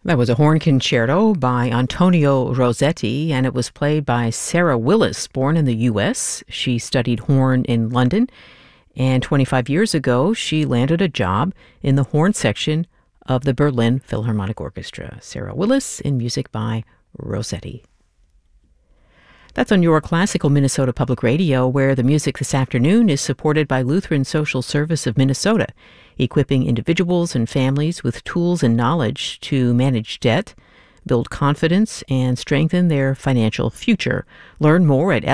That was a horn concerto by Antonio Rossetti, and it was played by Sarah Willis, born in the U.S. She studied horn in London, and 25 years ago, she landed a job in the horn section of the Berlin Philharmonic Orchestra. Sarah Willis in music by Rossetti. That's on your Classical Minnesota Public Radio, where the music this afternoon is supported by Lutheran Social Service of Minnesota, equipping individuals and families with tools and knowledge to manage debt, build confidence, and strengthen their financial future. Learn more at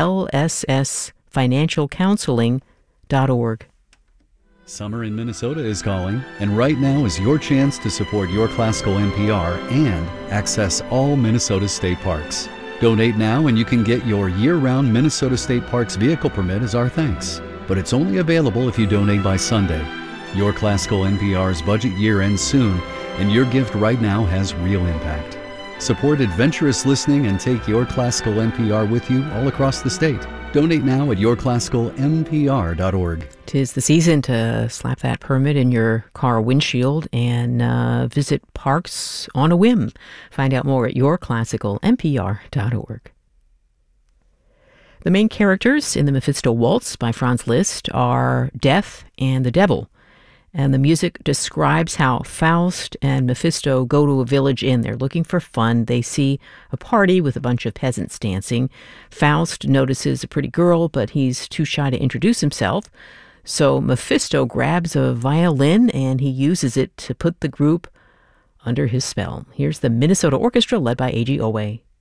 lssfinancialcounseling.org. Summer in Minnesota is calling, and right now is your chance to support Your Classical NPR and access all Minnesota state parks. Donate now and you can get your year-round Minnesota State Parks vehicle permit as our thanks. But it's only available if you donate by Sunday. Your Classical NPR's budget year ends soon, and your gift right now has real impact. Support adventurous listening and take Your Classical NPR with you all across the state. Donate now at yourclassicalnpr.org. 'Tis the season to slap that permit in your car windshield and visit parks on a whim. Find out more at yourclassicalnpr.org. The main characters in the Mephisto Waltz by Franz Liszt are Death and the Devil. And the music describes how Faust and Mephisto go to a village inn. They're looking for fun. They see a party with a bunch of peasants dancing. Faust notices a pretty girl, but he's too shy to introduce himself. So Mephisto grabs a violin and he uses it to put the group under his spell. Here's the Minnesota Orchestra led by A.G. Owe.